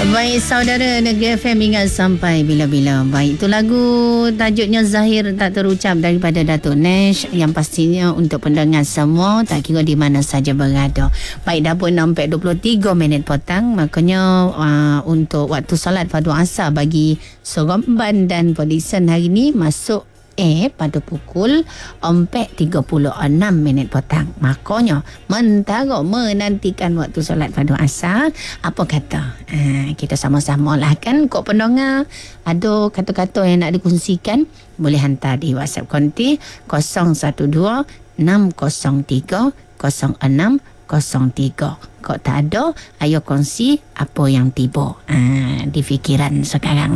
Baik saudara, Negeri FM ingat sampai bila-bila. Baik, itu lagu tajuknya Zahir Tak Terucap daripada Datuk Nash, yang pastinya untuk pendengar semua tak kira di mana saja berada. Baik, dah pun 6:23 petang, makanya untuk waktu solat fardu asar bagi Seremban dan Polisen hari ni masuk pada pukul 4:36 petang. Makanya mentara menantikan waktu solat fardu asar. Apa kata? Kita sama-sama lah kan. Kok pendengar ada kata-kata yang nak dikongsikan, boleh hantar di WhatsApp konti 012 603 0603. Kok tak ada, ayo kongsi apa yang tiba di fikiran sekarang.